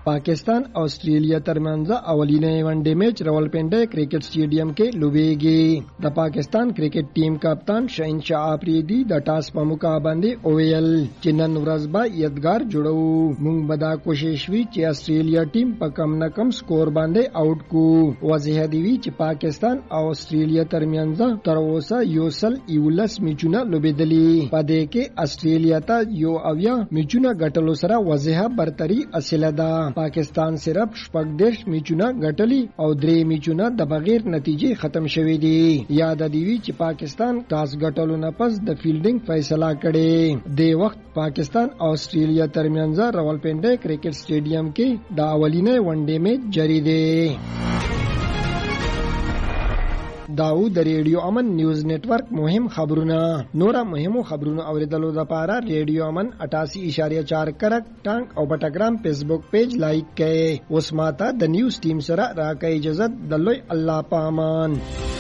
پاکستان آسټرالیا ترمنځ اولینې ونډې میچ راولپنډي کرکټ سټیډیم کې لوبېږي. د پاکستان کرکټ ټیم کپتان شاهین شاه آفریدي د ټاس په موقع باندې اوویل چې نن ورځ به یادګار جوړو. موږ به دا کوشش وی چې آسټرالیا ټیم په کم نه کم سکور باندې آوټ کو. واضح دی وی چې پاکستان او آسټرالیا ترمنځ تر اوسه یو سل 11 میچونه لوبېدلي. په دې کې آسټرالیا ته یو اویا میچونه ګټلو سره واضحه برتري حاصله ده. پاکستان صرف 14 میچونه ګټلي او 3 میچونه د بغیر نتیجې ختم شوي دي. یاد دی وی چې پاکستان ټاس ګټلو نه پس د فیلډینګ فیصله کړې. د وخت پاکستان او آسټرالیا ترمنځ راولپنډي کرکټ سټیډیم کې د اولینې ونډې میچ جاری دی. داو د ریډیو امن نیوز نتورک مهم خبرونه. نور مهمو خبرونو اوریدلو لپاره ریډیو امن 88.4 کرک ټانک او بټګرام فیسبوک پیج لایک کړئ. اوس ماته د نیوز ټیم سره راکې اجازه د لوی الله پامان.